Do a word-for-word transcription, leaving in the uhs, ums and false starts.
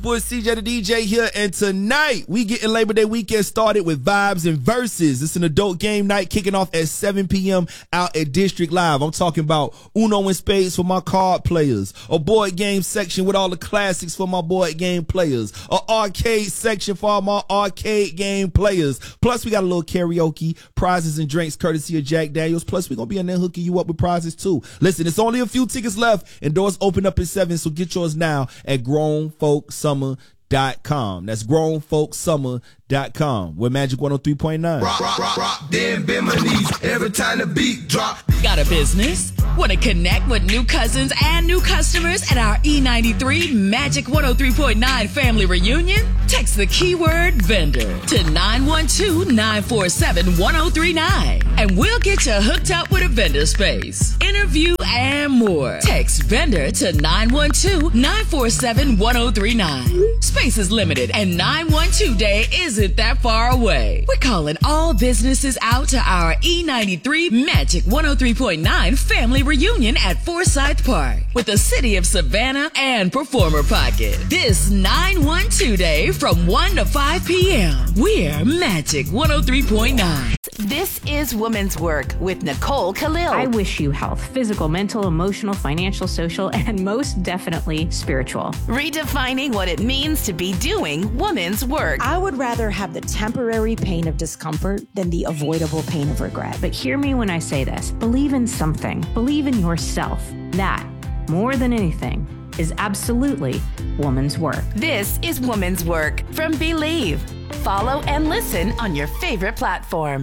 Boy, C J the D J here, and tonight we getting Labor Day weekend started with Vibes and Verses. It's an adult game night kicking off at seven p.m. out at District Live. I'm talking about Uno and Spades for my card players, a board game section with all the classics for my board game players, an arcade section for all my arcade game players. Plus, we got a little karaoke, prizes and drinks courtesy of Jack Daniels. Plus, we're going to be in there hooking you up with prizes too. Listen, it's only a few tickets left and doors open up at seven, so get yours now at grown folk summer dot com. That's grown folk summer dot com. We're Magic one oh three point nine. Rock, rock, rock, rock, then bend my knees every time the beat drop. Got a business? Want to connect with new cousins and new customers at our E ninety-three Magic one oh three point nine family reunion? Text the keyword vendor to nine one two, nine four seven, one oh three nine and we'll get you hooked up with a vendor space, interview, and more. Text vendor to nine one two, nine four seven, one oh three nine. Space is limited and nine one two day isn't that far away. We're calling all businesses out to our E ninety-three Magic one oh three point nine family reunion at Forsyth Park with the city of Savannah and Performer Pocket. This nine one two day from one to five p.m. We're Magic one oh three point nine. This is Women's Work with Nicole Khalil. I wish you health, physical, mental, emotional, financial, social, and most definitely spiritual. Redefining what it means to be doing women's work. I would rather have the temporary pain of discomfort than the avoidable pain of regret. But hear me when I say this. Believe in something. Believe in yourself. That, more than anything, is absolutely woman's work. This is Women's Work from Believe. Follow and listen on your favorite platform.